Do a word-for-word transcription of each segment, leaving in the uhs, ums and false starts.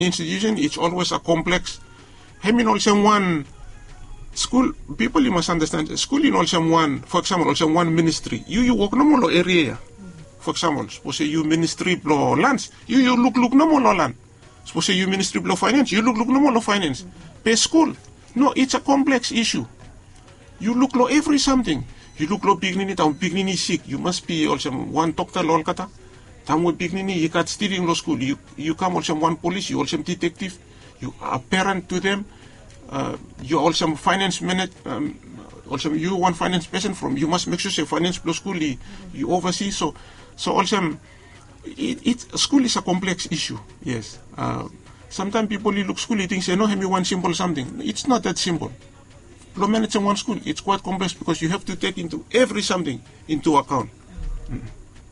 institution, it's always a complex. I mean, also one school, people you must understand, school in also one, for example, also one ministry. You, you work no more area. For example, suppose you ministry blow lands, you, you look, look no more land. Suppose you ministry blow finance, you look, look no more finance. Pay school. No, it's a complex issue. You look lo every something. You look lo bignini, tam bignini sick. You must be also one doctor lol kata. Tam wo bignini, you got stealing lo school. You, you come also one police, you also detective. You are parent to them. Uh, you also finance minute. Um, also you one finance person from. You must make sure say finance plus school. You, you oversee. So, so also it, it school is a complex issue. Yes. Uh, sometimes people you look school, you think say no, have me one simple something. It's not that simple. Law managing one school, it's quite complex because you have to take into every something into account. Mm.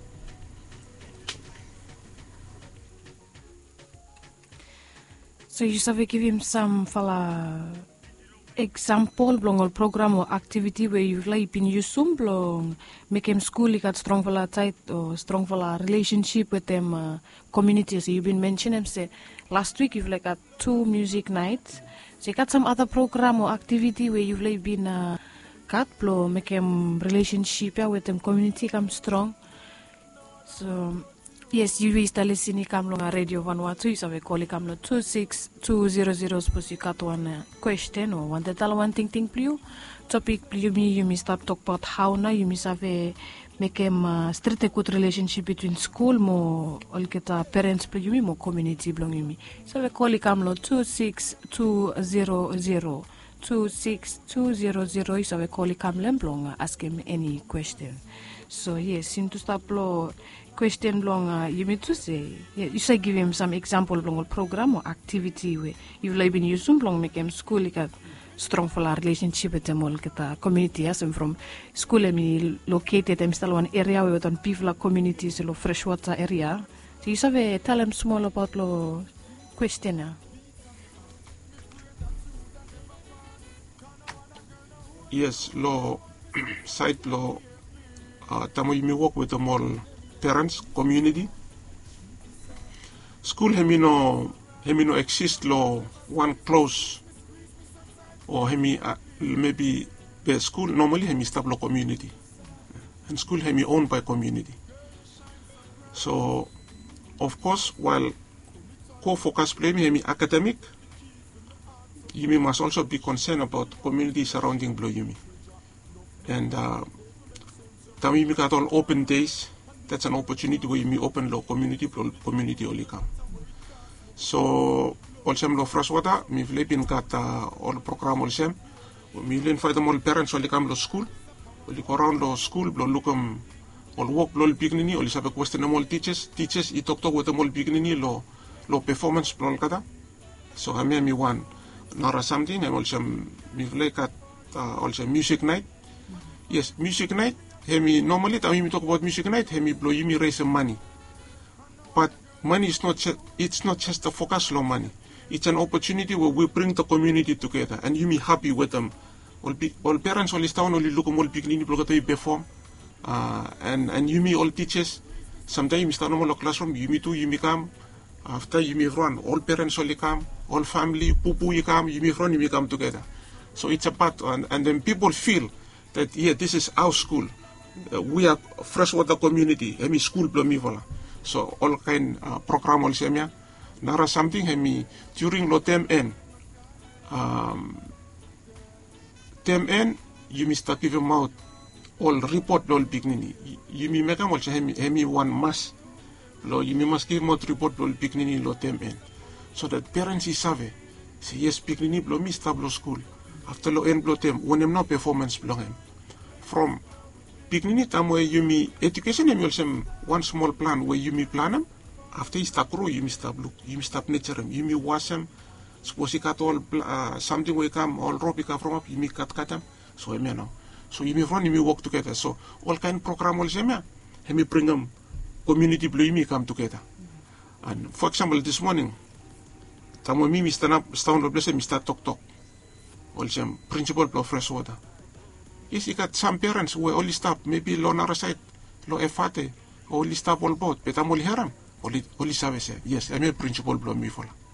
So you said give him some fala example belong or program or activity where you've like been used some belong make him school you got strong fala tight or strong fala relationship with them uh, communities. So you've been mentioning say last week you've like got two music nights. So you got some other program or activity where you've like been uh, got blow make them relationship yeah, with them community come strong. So yes, you is listening come long radio one one two so we call it come two six two zero zero suppose you got one uh, question or one that one thing thing please topic please me you miss start talk about how now you miss have a make them uh, straight a good relationship between school mo all get uh, parents please you mo community belong you me so we call it come two six two zero zero two six two zero zero so we call it come long ask him any question. So yes, since to start blow question long uh, you mean to say yeah, you say give him some example long program or activity where you like been using long make him school like a strong for a relationship with them all get a community as I'm from school I mean located them still one area where on people communities lo freshwater area. So you say tell them small about lo question. Uh. Yes, lo site lo uh, tamo you work with them all parents, community. School hemi no hemi no exist lo one close or hemi uh, maybe the school normally hemi stop lo community and school hemi owned by community. So of course while co-focus play me hemi academic, you must also be concerned about community surrounding Blow Yumi. And uh, we got all open days. That's an opportunity where you open law community, community only come. So also law freshwater, we've been got uh, all program also. We invite them all parents only come to school. Only go around the school, blow look them all work blow beginning, only have a question them all teachers. Teachers, you talk to with them all beginning law law performance blow kata. So I mean me one. Nara something and also we've like at uh, also music night. Yes, music night. Hemi normally time we talk about music night, hemi blow you me raise some money. But money is not it's not just the focus on money. It's an opportunity where we bring the community together and you me happy with them. All be, all parents all town only look all beginning blow to perform. Uh, and and you me all teachers. Sometimes you start normal classroom, you me too, you me come. After you may run, all parents only come, all family, poo-poo you come, you may run, you may come together. So it's a part, and, and then people feel that, yeah, this is our school. Uh, we are freshwater community, hemi school blomivola. So all kind uh, program also me. Nara something hemi during lo term end. Um, term end, you may start give them out all report all beginning. You may make them also hemi hemi one mass. Lo you must give more report lo piknini lo term end. So that parents is save. Say yes piknini lo mi stablo school. After lo end lo term, when em no performance belong him. From piknini time where you me education em also one small plan where you me plan them. After you start grow, you me start look, you me start nature them, you me wash them. Suppose you cut all uh, something where come all rope you come from up, you me cut cut them. So em now. So you me run, you me work together. So all kind program also me. He me bring them. Community blue me come together. And for example, this morning, tamo me stand up, stand up, blessed me start talk talk. Also, principal of freshwater. Yes, you got some parents who only stop, maybe lo nara side, lo efate, only stop all boat, but I'm only heram, only only service. Yes, I'm a principal blow me for.